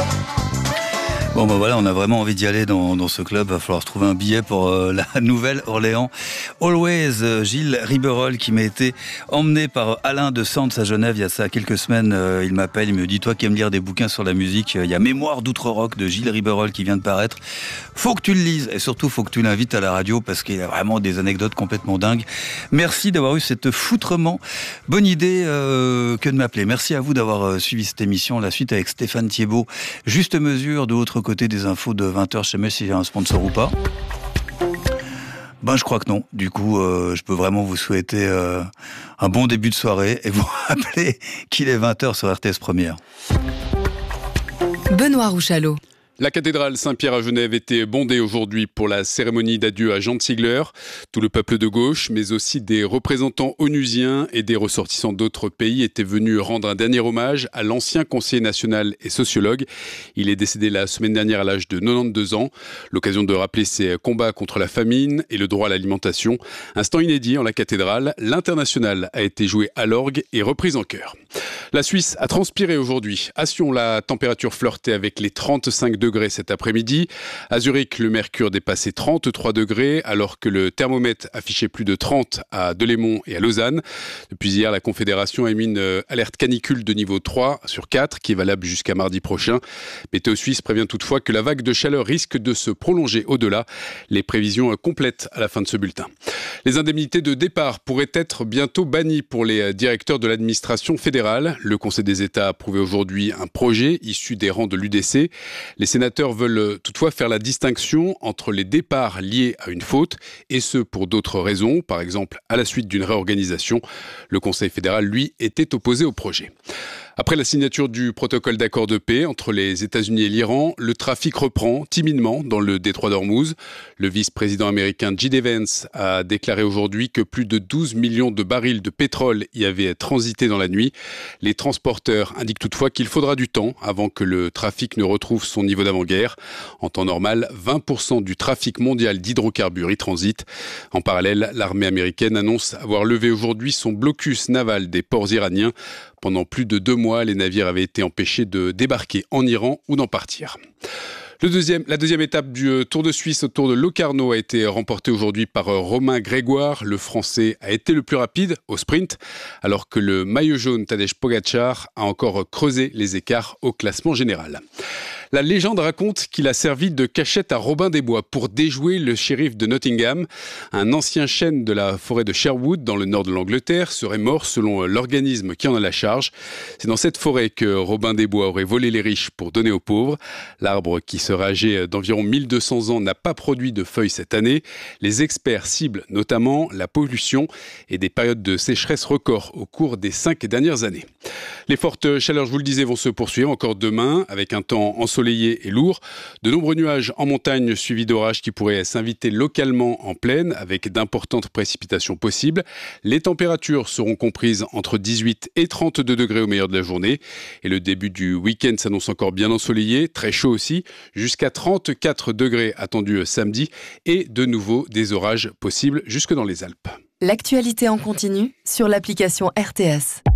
Bon ben voilà, on a vraiment envie d'y aller dans ce club. Va falloir trouver un billet pour la Nouvelle-Orléans. Always, Gilles Riberol, qui m'a été emmené par Alain de Sands à Genève il y a ça quelques semaines. Il m'appelle, il me dit: toi qui aimes lire des bouquins sur la musique, il y a Mémoire d'Outre-Rock de Gilles Riberol qui vient de paraître. Faut que tu le lises et surtout faut que tu l'invites à la radio parce qu'il a vraiment des anecdotes complètement dingues. Merci d'avoir eu cette foutrement bonne idée que de m'appeler. Merci à vous d'avoir suivi cette émission. La suite avec Stéphane Thiebaud. Juste mesure de l'autre côté des infos de 20h. Je sais même s'il y a un sponsor ou pas. Ben, je crois que non. Du coup, je peux vraiment vous souhaiter un bon début de soirée et vous rappeler qu'il est 20h sur RTS Première. Benoît Rouchalot. La cathédrale Saint-Pierre à Genève était bondée aujourd'hui pour la cérémonie d'adieu à Jean de Ziegler. Tout le peuple de gauche, mais aussi des représentants onusiens et des ressortissants d'autres pays étaient venus rendre un dernier hommage à l'ancien conseiller national et sociologue. Il est décédé la semaine dernière à l'âge de 92 ans. L'occasion de rappeler ses combats contre la famine et le droit à l'alimentation. Instant inédit en la cathédrale, l'Internationale a été jouée à l'orgue et reprise en chœur. La Suisse a transpiré aujourd'hui. À Sion, la température flirtait avec les 35 degrés cet après-midi. À Zurich, le mercure dépassait 33 degrés, alors que le thermomètre affichait plus de 30 à Delémont et à Lausanne. Depuis hier, la Confédération a émis une alerte canicule de niveau 3 sur 4, qui est valable jusqu'à mardi prochain. Météo Suisse prévient toutefois que la vague de chaleur risque de se prolonger au-delà. Les prévisions complètes à la fin de ce bulletin. Les indemnités de départ pourraient être bientôt bannies pour les directeurs de l'administration fédérale. Le Conseil des États a approuvé aujourd'hui un projet issu des rangs de l'UDC. Les sénateurs veulent toutefois faire la distinction entre les départs liés à une faute et ceux pour d'autres raisons, par exemple à la suite d'une réorganisation. Le Conseil fédéral, lui, était opposé au projet. Après la signature du protocole d'accord de paix entre les États-Unis et l'Iran, le trafic reprend timidement dans le détroit d'Ormuz. Le vice-président américain J.D. Vance a déclaré aujourd'hui que plus de 12 millions de barils de pétrole y avaient transité dans la nuit. Les transporteurs indiquent toutefois qu'il faudra du temps avant que le trafic ne retrouve son niveau d'avant-guerre. En temps normal, 20% du trafic mondial d'hydrocarbures y transite. En parallèle, l'armée américaine annonce avoir levé aujourd'hui son blocus naval des ports iraniens. Pendant plus de 2 mois, les navires avaient été empêchés de débarquer en Iran ou d'en partir. La deuxième étape du Tour de Suisse autour de Locarno a été remportée aujourd'hui par Romain Grégoire. Le Français a été le plus rapide au sprint, alors que le maillot jaune Tadej Pogačar a encore creusé les écarts au classement général. La légende raconte qu'il a servi de cachette à Robin des Bois pour déjouer le shérif de Nottingham. Un ancien chêne de la forêt de Sherwood, dans le nord de l'Angleterre, serait mort selon l'organisme qui en a la charge. C'est dans cette forêt que Robin des Bois aurait volé les riches pour donner aux pauvres. L'arbre, qui serait âgé d'environ 1200 ans, n'a pas produit de feuilles cette année. Les experts ciblent notamment la pollution et des périodes de sécheresse records au cours des 5 dernières années. Les fortes chaleurs, je vous le disais, vont se poursuivre encore demain avec un temps ensoleillé et lourd. De nombreux nuages en montagne suivis d'orages qui pourraient s'inviter localement en plaine avec d'importantes précipitations possibles. Les températures seront comprises entre 18 et 32 degrés au meilleur de la journée. Et le début du week-end s'annonce encore bien ensoleillé, très chaud aussi, jusqu'à 34 degrés attendus samedi et de nouveau des orages possibles jusque dans les Alpes. L'actualité en continu sur l'application RTS.